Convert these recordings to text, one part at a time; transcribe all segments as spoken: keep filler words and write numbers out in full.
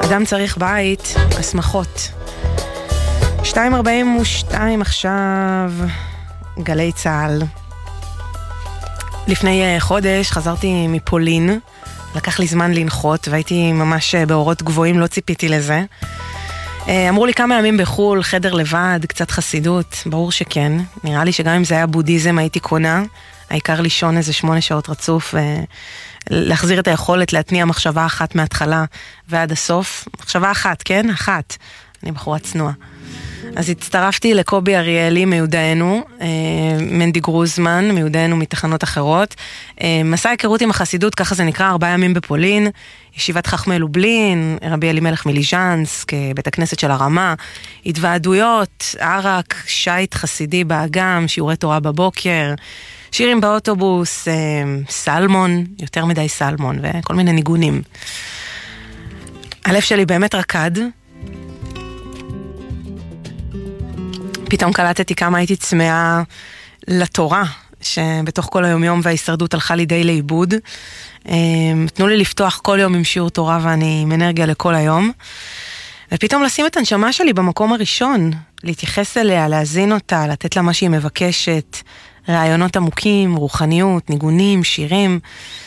אדם צריך בית, השמחות. שתיים ארבעים ושתיים עכשיו, גלי צהל. לפני חודש חזרתי מפולין, לקח לי זמן לנחות, והייתי ממש באורות גבוהים, לא ציפיתי לזה. אמרו לי כמה ימים בחול, חדר לבד, קצת חסידות, ברור שכן. נראה לי שגם אם זה היה בודהיזם הייתי קונה, העיקר לישון איזה שמונה שעות רצוף, ולהחזיר את היכולת להתניע מחשבה אחת מההתחלה ועד הסוף. מחשבה אחת, כן? אחת. אני בחורה צנועה. אז הצטרפתי לקובי אריאלי מיודענו, מנדי גרוזמן, מיודענו מתחנות אחרות. מסע היכרות עם החסידות, ככה זה נקרא, ארבעה ימים בפולין, ישיבת חכמי לובלין, רבי אלימלך מליז'נסק, בית הכנסת של הרמה, התוועדויות, ערק, שייט חסידי באגם, שיעורי תורה בבוקר, שירים באוטובוס, סלמון, יותר מדי סלמון, וכל מיני ניגונים. הלב שלי באמת רקד, פתאום קלטתי כמה הייתי צמאה לתורה, שבתוך כל היומיום וההישרדות הלכה לי די לאיבוד. תנו לי לפתוח כל יום עם שיעור תורה ואני עם אנרגיה לכל היום. ופתאום לשים את הנשמה שלי במקום הראשון, להתייחס אליה, להזין אותה, לתת לה מה שהיא מבקשת, רעיונות עמוקים, רוחניות, ניגונים, שירים.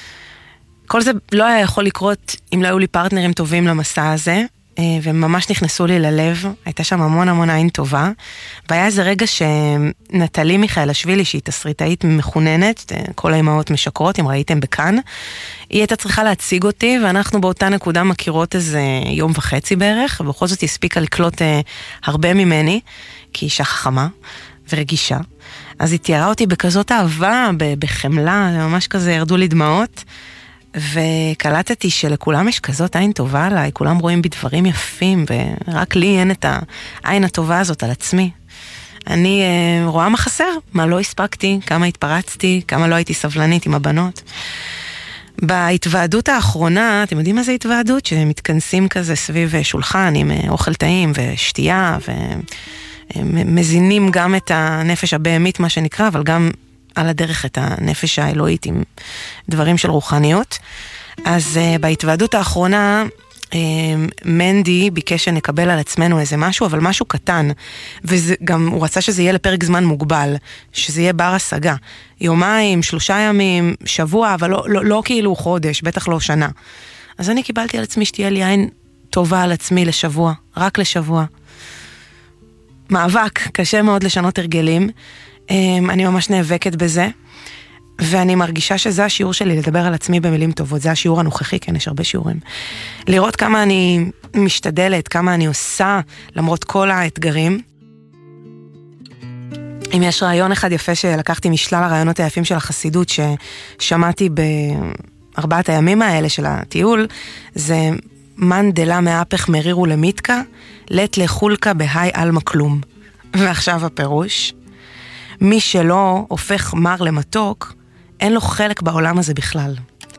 כל זה לא היה יכול לקרות אם לא היו לי פרטנרים טובים למסע הזה, והם ממש נכנסו לי ללב, הייתה שם המון המון עין טובה, והיה איזה רגע שנטלי מיכאל השבילי, שהיא תסריטאית מחוננת, כל האימהות משקרות, אם ראיתם בכאן, היא הייתה צריכה להציג אותי, ואנחנו באותה נקודה מכירות איזה יום וחצי בערך, ובכל זאת הספיקה לקלוט הרבה ממני, כי אישה חכמה ורגישה, אז היא תיארה אותי בכזאת אהבה, בחמלה, ממש כזה ירדו לי דמעות, וקלטתי שלכולם יש כזאת עין טובה עליי, כולם רואים בי דברים יפים, ורק לי אין את העין הטובה הזאת על עצמי. אני אה, רואה מה חסר, מה לא הספקתי, כמה התפרצתי, כמה לא הייתי סבלנית עם הבנות. בהתוועדות האחרונה, אתם יודעים מה זה התוועדות? שמתכנסים כזה סביב שולחן עם אוכל טעים ושתייה, ומזינים גם את הנפש הבהמית, מה שנקרא, אבל גם על הדרך את הנפש האלוהית עם דברים של רוחניות. אז uh, בהתוועדות האחרונה, uh, מנדי ביקש שנקבל על עצמנו איזה משהו, אבל משהו קטן, וגם הוא רצה שזה יהיה לפרק זמן מוגבל, שזה יהיה בר השגה. יומיים, שלושה ימים, שבוע, אבל לא, לא, לא כאילו חודש, בטח לא שנה. אז אני קיבלתי על עצמי שתהיה לי עין טובה על עצמי לשבוע, רק לשבוע. מאבק, קשה מאוד לשנות הרגלים, אני ממש נאבקת בזה, ואני מרגישה שזה השיעור שלי, לדבר על עצמי במילים טובות, זה השיעור הנוכחי, כן, יש הרבה שיעורים. לראות כמה אני משתדלת, כמה אני עושה, למרות כל האתגרים. אם יש רעיון אחד יפה שלקחתי משלל הרעיונות היפים של החסידות, ששמעתי בארבעת הימים האלה של הטיול, זה מן דלה מהפך מרירו למיתקה, לת לחולקה בהי אלמה כלום. ועכשיו הפירוש, מי שלא הופך מר למתוק, אין לו חלק בעולם הזה בכלל.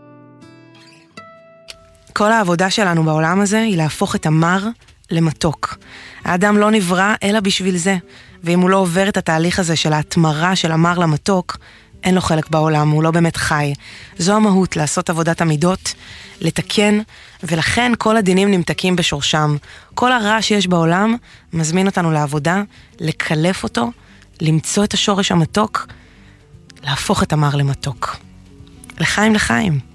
כל העבודה שלנו בעולם הזה היא להפוך את המר למתוק. האדם לא נברא אלא בשביל זה, ואם הוא לא עובר את התהליך הזה של ההתמרה של המר למתוק, אין לו חלק בעולם, הוא לא באמת חי. זו המהות, לעשות עבודת המידות, לתקן, ולכן כל הדינים נמתקים בשורשם. כל הרע שיש בעולם מזמין אותנו לעבודה, לקלף אותו, למצוא את השורש המתוק, להפוך את המר למתוק. לחיים לחיים.